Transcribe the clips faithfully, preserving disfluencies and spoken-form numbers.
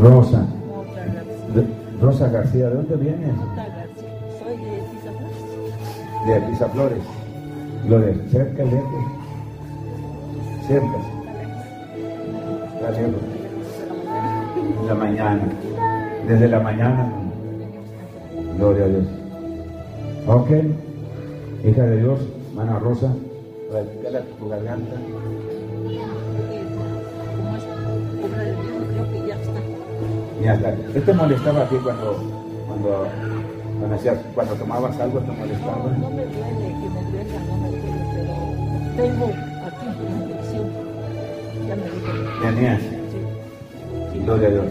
Rosa. Mota García. De- Rosa García, ¿de dónde vienes? Mota García. Soy de Tizaplas. De Pisaflores. Gloria, cerca, lejos. Cerca. Está lejos. En la mañana. Desde la mañana. Gloria a Dios. Ok. Hija de Dios, hermana Rosa. Recala tu garganta. Como es obra de Dios, creo que ya está. Y hasta, ¿qué te molestaba a ti cuando, cuando, cuando, hacías, cuando tomabas algo? ¿Te molestaba? No, no me duele, que me duela, no me duele, pero tengo aquí una infección. Ya me dijo. Tenías. Sí. Sí, Gloria a Dios.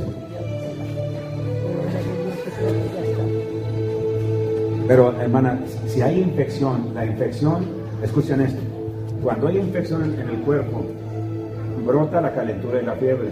Pero me ya está. Pero, hermana, si hay infección, la infección, escuchen esto, cuando hay infección en el cuerpo, brota la calentura y la fiebre,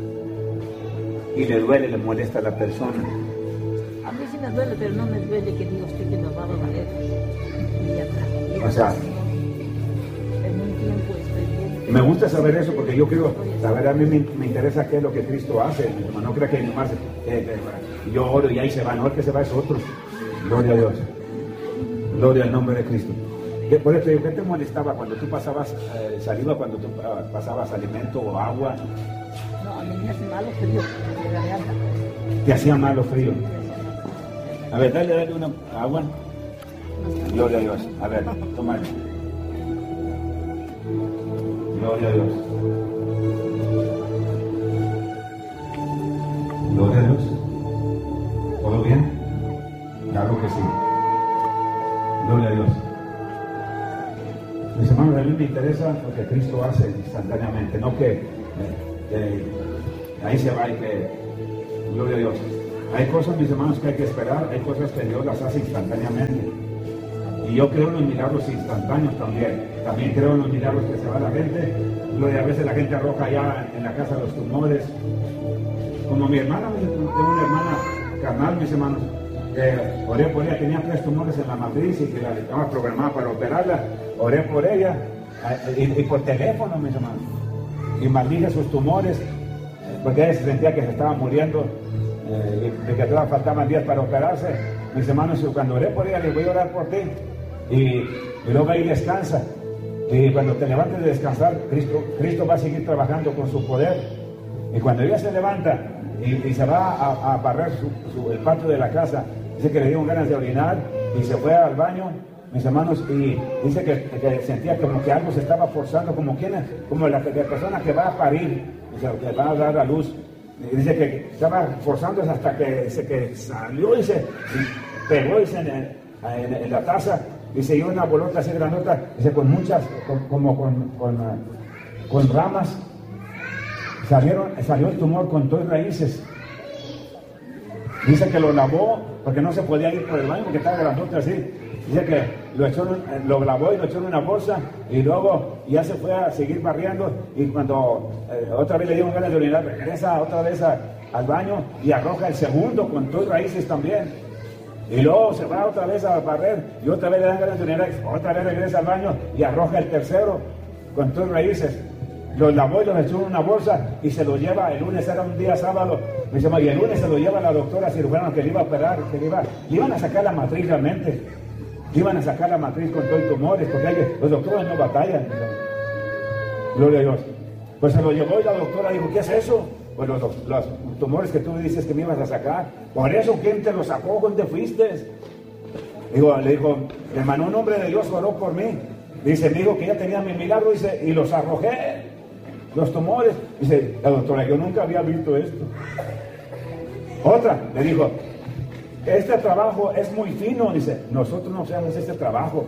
y le duele, le molesta a la persona. A mí sí me duele, pero no me duele que diga usted que me va a valer. Y ya está. O sea, en un tiempo estoy bien. me gusta saber eso porque yo quiero saber, a mí me, me interesa qué es lo que Cristo hace. No crea que nomás eh, eh, yo oro y ahí se va, no, el que se va es otro. Gloria a Dios. Gloria al nombre de Cristo. Por eso, ¿qué te molestaba cuando tú pasabas eh, saliva, cuando tú uh, pasabas alimento o agua? No, a mí me hace malo frío, me garganta. Te hacía malo frío. A ver, dale, dale una agua. Gloria a Dios. A ver, toma. Gloria a Dios. Gloria a Dios. ¿Todo bien? Claro que sí. Gloria a Dios. Mis hermanos, a mí me interesa lo que Cristo hace instantáneamente, no que eh, eh, ahí se va y que, gloria a Dios. Hay cosas, mis hermanos, que hay que esperar, hay cosas que Dios las hace instantáneamente. Y yo creo en los milagros instantáneos también. También creo en los milagros que se va la gente. Gloria, a veces la gente arroja allá en la casa los tumores. Como mi hermana, tengo una hermana carnal, mis hermanos, que oré por ella, tenía tres tumores en la matriz y que la estaba programada para operarla. Oré por ella y, y por teléfono, mis hermanos. Y maldije sus tumores, porque ella se sentía que se estaba muriendo eh, y que todavía faltaban días para operarse. Mis hermanos, cuando oré por ella, le voy a orar por ti. Y, y luego ahí descansa. Y cuando te levantes de descansar, Cristo, Cristo va a seguir trabajando con su poder. Y cuando ella se levanta y, y se va a, a barrer su, su, el patio de la casa, dice que le dieron ganas de orinar y se fue al baño, mis hermanos, y dice que, que sentía como que algo se estaba forzando, como quien, como la, la persona que va a parir, o sea, que va a dar a luz. Y dice que estaba forzándose hasta que, dice que salió y se y pegó dice, en, en, en la taza y se dio una bolota así grandota, dice, con muchas, con, como con, con, con ramas. Salieron, salió el tumor con dos raíces. Dice que lo lavó porque no se podía ir por el baño porque estaba grandote así. Dice que lo, echó, lo lavó y lo echó en una bolsa y luego ya se fue a seguir barriendo y cuando eh, otra vez le dieron ganas de orinar, regresa otra vez a, al baño y arroja el segundo con dos raíces también. Y luego se va otra vez a barrer y otra vez le dan ganas de orinar, otra vez regresa al baño y arroja el tercero con dos raíces. Los lavó y los echó en una bolsa y se lo lleva, el lunes era un día sábado, me llama, y el lunes se lo lleva a la doctora cirujana que le iba a operar, que le, iba, le iban a sacar la matriz realmente, le iban a sacar la matriz con todos los tumores, porque hay, los doctores no batallan. Gloria a Dios. Pues se lo llevó y la doctora dijo, ¿qué es eso? Pues los, los tumores que tú me dices que me ibas a sacar, por eso, ¿quién te los sacó? ¿Dónde fuiste? Digo, le dijo, hermano, un hombre de Dios oró por mí. Dice, me dijo que ya tenía mi milagro, dice, y los arrojé. Los tumores, dice la doctora, yo nunca había visto esto. Otra le dijo, este trabajo es muy fino, dice, nosotros no hacemos este trabajo.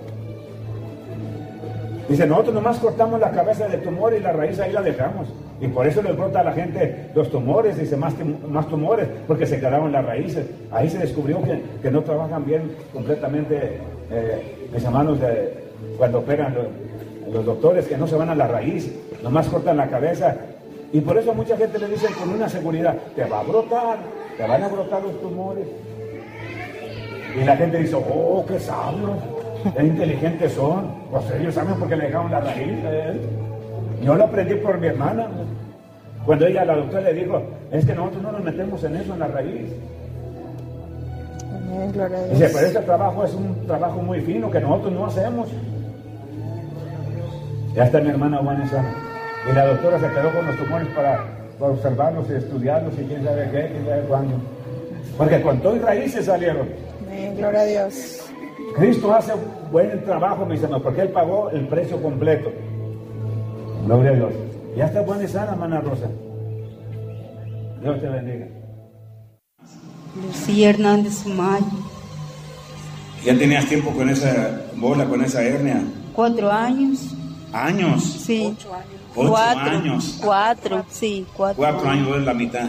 Dice, nosotros nomás cortamos la cabeza del tumor y la raíz ahí la dejamos. Y por eso les brota a la gente los tumores, dice, más, más tumores, porque se quedaron las raíces. Ahí se descubrió que, que no trabajan bien completamente, eh, mis hermanos, de, cuando operan los, los doctores, que no se van a la raíz, nomás cortan la cabeza. Y por eso mucha gente le dice con una seguridad, te va a brotar, te van a brotar los tumores. Y la gente dice, oh, qué sabios, qué inteligentes son. Pues ellos saben porque le dejaron la raíz a él. Yo lo aprendí por mi hermana. Cuando ella, la doctora le dijo, es que nosotros no nos metemos en eso, en la raíz. Amén, gloria a Dios. Dice, pero este trabajo es un trabajo muy fino que nosotros no hacemos. Ya está mi hermana Vanessa. Y la doctora se quedó con los tumores para, para observarlos y estudiarlos y quién sabe qué, quién sabe cuándo. Porque con todo y raíces salieron. Amén, gloria a Dios. Cristo hace buen trabajo, mis hermanos, porque Él pagó el precio completo. Gloria a Dios. Ya está buena y sana, hermana Rosa. Dios te bendiga. Lucía Hernández Sumay. ¿Ya tenías tiempo con esa bola, con esa hernia? Cuatro años. ¿Años? Sí. Ocho años. Ocho cuatro, años. Cuatro, sí, cuatro. Cuatro años es la mitad.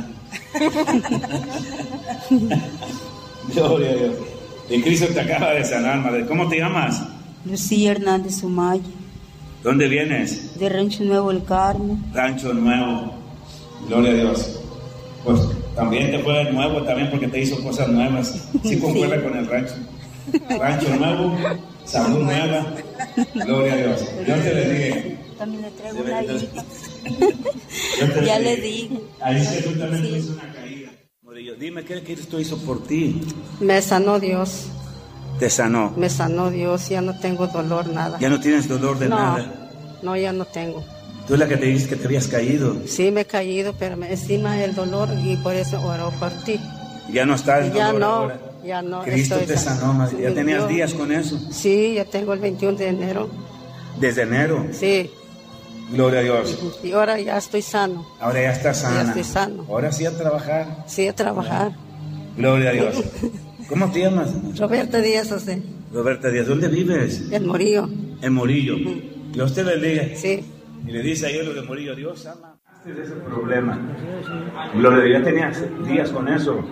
Gloria a Dios. Y Cristo te acaba de sanar, madre. ¿Cómo te llamas? Lucía Hernández Sumay. ¿Dónde vienes? De Rancho Nuevo El Carmen. Rancho Nuevo. Gloria a Dios. Pues también te fue nuevo también porque te hizo cosas nuevas. Sí concuerda sí. Con el rancho. Rancho Nuevo, salud nueva. Gloria a Dios. Dios te bendiga. También le traigo una hija. Ya le digo. Ahí que tú también sí. Tuviste una caída. Morillo, dime, ¿qué Cristo hizo por ti? Me sanó Dios. ¿Te sanó? Me sanó Dios, ya no tengo dolor, nada. ¿Ya no tienes dolor de no, nada? No, ya no tengo. ¿Tú es la que te dices que te habías caído? Sí, me he caído, pero me encima el dolor y por eso oro por ti. ¿Ya no está el ya dolor no, ahora? Ya no, Cristo te sanó, madre. ¿Ya tenías yo, días con eso? Sí, ya tengo el veintiuno de enero. ¿Desde enero? Sí. Gloria a Dios. Y ahora ya estoy sano. Ahora ya estás sana. Ya estoy sano. Ahora sí a trabajar. Sí, a trabajar. Gloria a Dios. ¿Cómo te llamas? Roberta Díaz José. Roberta Díaz, ¿dónde vives? En Morillo. En Morillo. Uh-huh. Dios te bendiga. Sí. Y le dice a ellos los de Morillo, Dios ama. Este es ese problema. Gloria a Dios, ya tenías días con eso.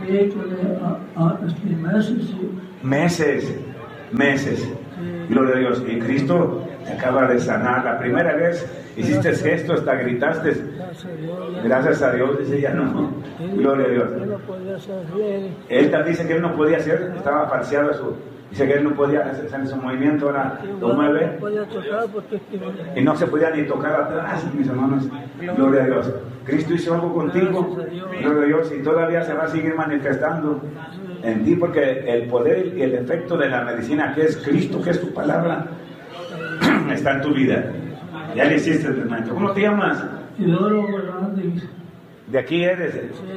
Meses, meses. Gloria a Dios. Y Cristo te acaba de sanar. La primera vez hiciste gesto, hasta gritaste. Gracias a Dios, dice ya no. Gloria a Dios. Él también dice que él no podía hacer, estaba falseado su. Dice que él no podía hacer su movimiento, ahora lo mueve. Y no se podía ni tocar atrás, mis hermanos. Gloria a Dios. Cristo hizo algo contigo. Gloria a Dios. Y todavía se va a seguir manifestando en ti, porque el poder y el efecto de la medicina, que es Cristo, que es tu palabra, está en tu vida. Ya le hiciste el momento. ¿Cómo te llamas? ¿De aquí eres?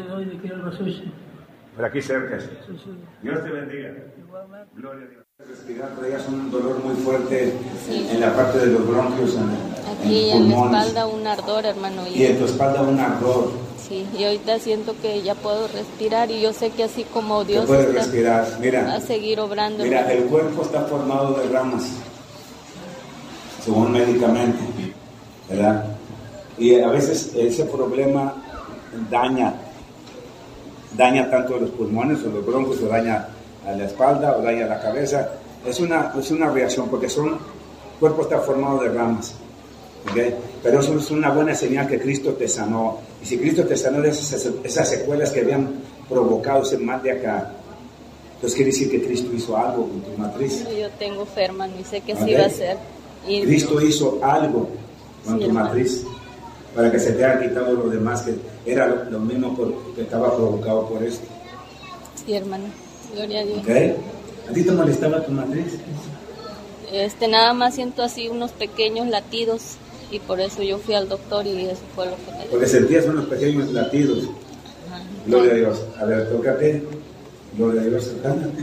Por aquí cerca. Dios te bendiga. Gloria a Dios. Respirar, pero ya es un dolor muy fuerte sí. En la parte de los bronquios. En, aquí en, en la espalda un ardor, hermano. Y, y en tu espalda un ardor. Sí, y ahorita siento que ya puedo respirar y yo sé que así como Dios puede está, respirar. Mira, va a seguir obrando. Mira, hermano. El cuerpo está formado de ramas, según médicamente, ¿verdad? Y a veces ese problema daña, daña tanto los pulmones o los bronquios, o daña a la espalda o daña la cabeza. Es una, es una reacción, porque son, el cuerpo está formado de ramas, ¿okay? Pero eso es una buena señal que Cristo te sanó. Y si Cristo te sanó de esas, esas secuelas que habían provocado ese mal de acá, entonces quiere decir que Cristo hizo algo con tu matriz. Yo tengo fe, hermano, y sé que ¿Okay? sí va a ser. Y Cristo hizo algo con sí, tu hermano. matriz, para que se te haya quitado lo demás, que era lo, lo mismo por, que estaba provocado por esto. Sí, hermano. Gloria a Dios. ¿Okay? ¿A ti te molestaba tu matriz? Este, nada más siento así unos pequeños latidos y por eso yo fui al doctor y eso fue lo que me... Porque sentías unos pequeños latidos. Ajá. Gloria a Dios. A ver, tócate. Gloria a Dios.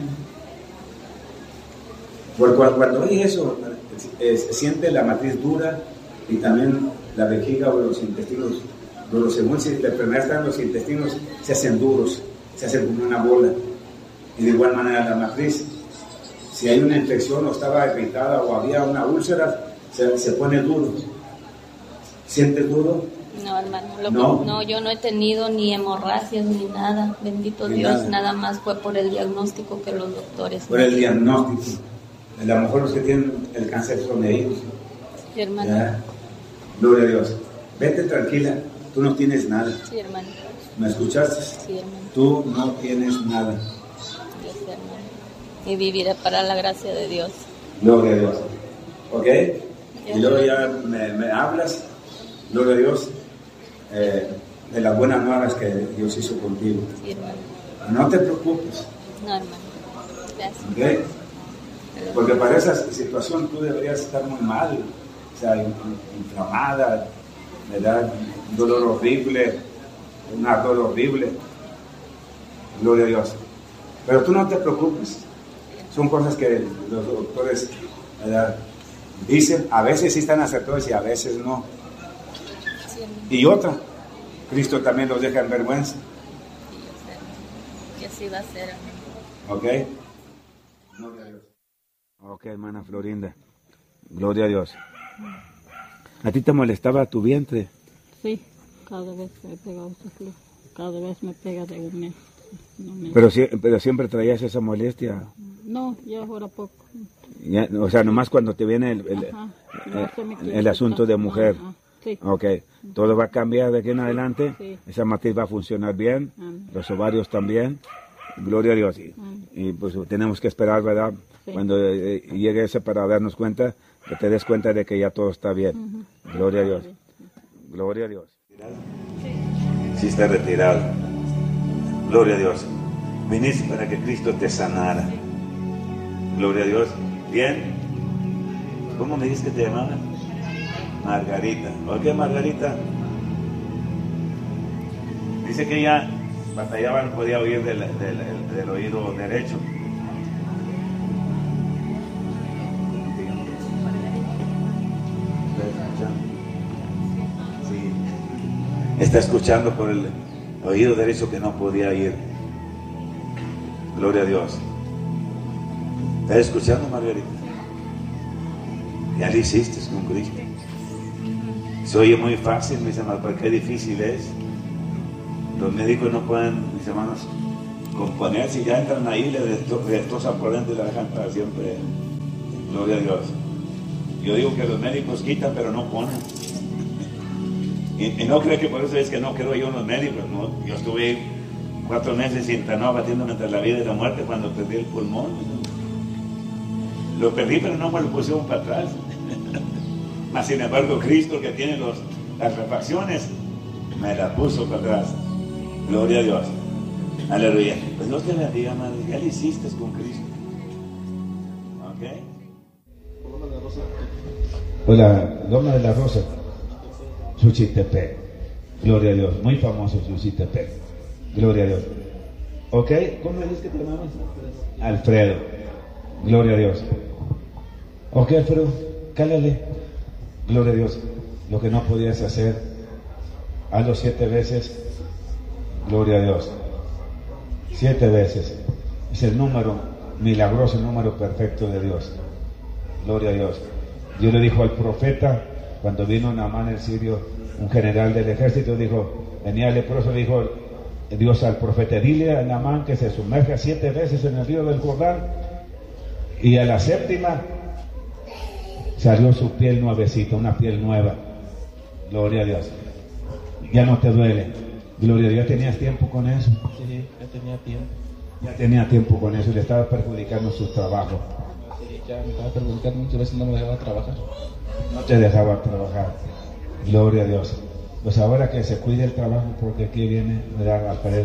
Porque cuando hay eso, eh, se siente la matriz dura y también la vejiga o los intestinos duros. Según si la enfermedad está en los intestinos, se hacen duros, se hacen como una bola. Y de igual manera la matriz, si hay una infección o estaba irritada o había una úlcera, se, se pone duro. ¿Sientes duro? No, hermano, lo no. Que, no, yo no he tenido ni hemorragias ni nada, bendito ni Dios, nada. nada más fue por el diagnóstico que los doctores... Por el diagnóstico. A lo mejor los que tienen el cáncer son ellos. Sí, hermano. ¿Ya? Gloria a Dios. Vete tranquila, tú no tienes nada. Sí, hermano. ¿Me escuchaste? Sí, hermano. Tú no tienes nada. Y viviré para la gracia de Dios. Gloria a Dios. ¿Ok? Y luego ya me, me hablas. Gloria a Dios. Eh, de las buenas nuevas que Dios hizo contigo. Sí, hermano. No te preocupes. No, hermano. Gracias. ¿Okay? Porque para esa situación tú deberías estar muy mal, o sea, inflamada, ¿verdad? Un dolor horrible, un ardor horrible. Gloria a Dios. Pero tú no te preocupes. Son cosas que los doctores, ¿verdad?, dicen. A veces sí están acertados y a veces no. Sí, hermano. Y otra, Cristo también los deja en vergüenza. Y así va a ser, hermano. ¿Ok? Gloria a Dios. Ok, hermana Florinda. Gloria a Dios. ¿A ti te molestaba tu vientre? Sí, cada vez me pega otro flu. Cada vez me pega de un mes. No me... Pero, pero siempre traías esa molestia. No, ya ahora poco. Ya, o sea, nomás cuando te viene el, el, Ajá, no se me el, quita. el asunto de mujer. Ajá, sí. Ok, todo va a cambiar de aquí en adelante. Sí. Esa matriz va a funcionar bien. Amén. Los ovarios también. Gloria a Dios. Y, y pues tenemos que esperar, ¿verdad? Sí. Cuando eh, llegue ese para darnos cuenta, que te des cuenta de que ya todo está bien. Uh-huh. Gloria a Dios. Gloria a Dios. Sí está retirado. Gloria a Dios. Viniste para que Cristo te sanara. Gloria a Dios. Bien. ¿Cómo me dices que te llamabas? Margarita. ¿Por qué Margarita? Dice que ella batallaba, no podía oír del, del, del oído derecho. Sí. Está escuchando por el oído derecho que no podía oír. Gloria a Dios. ¿Estás escuchando, Margarita? Ya lo hiciste con Cristo. Se oye muy fácil, mis hermanos, pero qué difícil es. Los médicos no pueden, mis hermanos, componer. Si ya entran ahí, le destrozan por dentro y la dejan para siempre. Gloria a Dios. Yo digo que los médicos quitan, pero no ponen. Y, y no creo que por eso es que no creo yo en los médicos, ¿no? Yo estuve cuatro meses internado batiéndome entre la vida y la muerte cuando perdí el pulmón, ¿no? Lo perdí, pero no me lo pusieron para atrás. Mas sin embargo, Cristo, que tiene los, las refacciones, me la puso para atrás. Gloria a Dios. Aleluya. Pues Dios te bendiga, madre. Ya lo hiciste con Cristo. ¿Ok? Hola, Loma de la Rosa. Suchitepec. Gloria a Dios. Muy famoso Suchitepec. Gloria a Dios. ¿Ok? ¿Cómo dices que te llamas? Alfredo. Gloria a Dios. Ok, Alfredo. Cálale. Gloria a Dios. Lo que no podías hacer, hazlo siete veces. Gloria a Dios. Siete veces. Es el número milagroso, el número perfecto de Dios. Gloria a Dios. Dios le dijo al profeta, cuando vino Naamán el sirio, un general del ejército, dijo, venía el leproso, dijo Dios al profeta, dile a Naamán que se sumerja siete veces en el río del Jordán, y a la séptima salió su piel nuevecita, una piel nueva. Gloria a Dios. Ya no te duele. Gloria a Dios. ¿Ya tenías tiempo con eso? Sí, ya tenía tiempo. Ya tenía tiempo con eso y le estaba perjudicando su trabajo. Sí, ya me estaba perjudicando, muchas veces no me dejaba trabajar. No te dejaba trabajar. Gloria a Dios. Pues ahora que se cuide el trabajo, porque aquí viene, ¿verdad, Alfredo?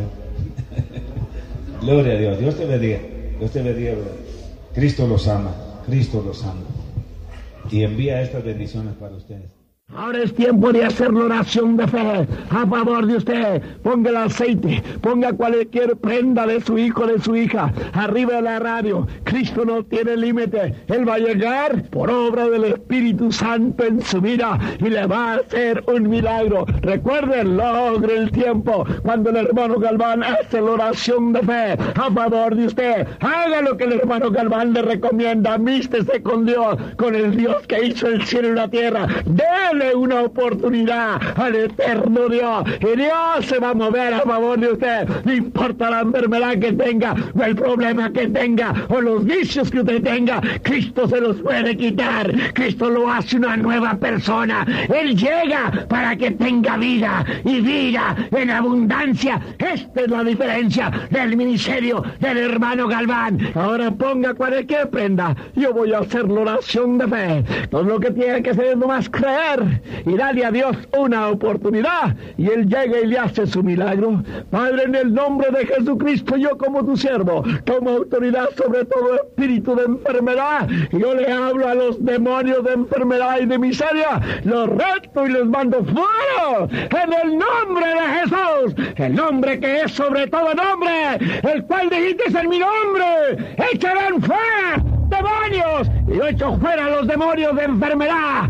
Gloria a Dios. Dios te bendiga. Dios te bendiga, ¿verdad? Cristo los ama. Cristo los ama. Y envía estas bendiciones para ustedes. Ahora es tiempo de hacer la oración de fe a favor de usted. Ponga el aceite, ponga cualquier prenda de su hijo, de su hija, arriba de la radio. Cristo no tiene límite. Él va a llegar por obra del Espíritu Santo en su vida y le va a hacer un milagro. Recuerden, logre el tiempo cuando el hermano Galván hace la oración de fe a favor de usted. Haga lo que el hermano Galván le recomienda. Vístese con Dios, con el Dios que hizo el cielo y la tierra. Dele una oportunidad al eterno Dios y Dios se va a mover a favor de usted. No importa la enfermedad que tenga o el problema que tenga o los vicios que usted tenga, Cristo se los puede quitar. Cristo lo hace una nueva persona. Él llega para que tenga vida y vida en abundancia. Esta es la diferencia del ministerio del hermano Galván. Ahora ponga cualquier prenda. Yo voy a hacer la oración de fe. Todo lo que tiene que hacer es nomás creer orar y darle a Dios una oportunidad y Él llega y le hace su milagro. Padre, en el nombre de Jesucristo, yo como tu siervo tomo autoridad sobre todo espíritu de enfermedad. Yo le hablo a los demonios de enfermedad y de miseria, los reto y los mando fuera en el nombre de Jesús, el nombre que es sobre todo nombre, el cual dijiste en mi nombre, echarán fuera demonios, y yo echo fuera los demonios de enfermedad,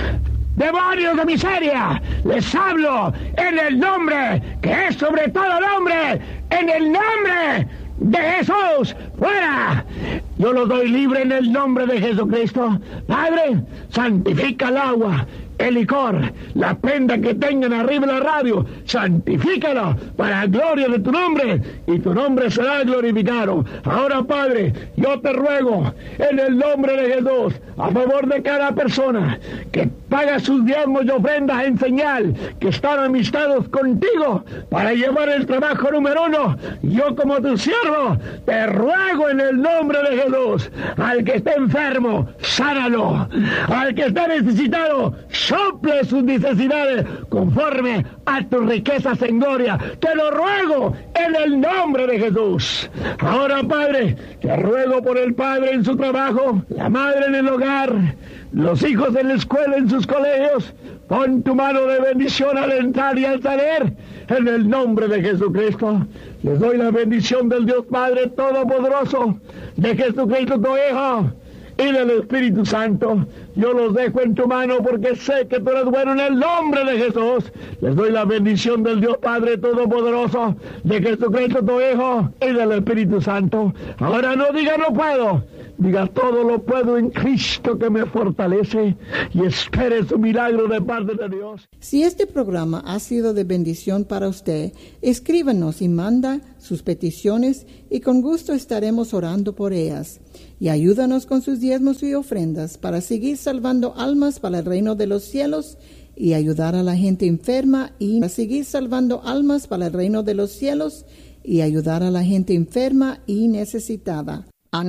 demonios de miseria. Les hablo en el nombre que es sobre todo nombre, en el nombre de Jesús, fuera. Yo los doy libre en el nombre de Jesucristo. Padre, santifica el agua, el licor, la prenda que tengan arriba de la radio, santifícalo para la gloria de tu nombre, y tu nombre será glorificado. Ahora, Padre, yo te ruego en el nombre de Jesús, a favor de cada persona que paga sus diezmos y ofrendas en señal que están amistados contigo para llevar el trabajo número uno. Yo como tu siervo te ruego en el nombre de Jesús, al que esté enfermo, sánalo, al que esté necesitado, sople sus necesidades conforme a tus riquezas en gloria. Te lo ruego en el nombre de Jesús. Ahora, Padre, te ruego por el padre en su trabajo, la madre en el hogar, los hijos en la escuela, en sus colegios. Pon tu mano de bendición al entrar y al salir en el nombre de Jesucristo. Les doy la bendición del Dios Padre Todopoderoso, de Jesucristo tu Hijo y del Espíritu Santo. Yo los dejo en tu mano porque sé que tú eres bueno en el nombre de Jesús. Les doy la bendición del Dios Padre Todopoderoso, de Jesucristo tu Hijo y del Espíritu Santo. Ahora no diga no puedo, diga todo lo puedo en Cristo que me fortalece, y espere su milagro de parte de Dios. Si este programa ha sido de bendición para usted, escríbanos y manda sus peticiones y con gusto estaremos orando por ellas. Y ayúdanos con sus diezmos y ofrendas para seguir salvando almas para el reino de los cielos y ayudar a la gente enferma y para seguir salvando almas para el reino de los cielos y ayudar a la gente enferma y necesitada.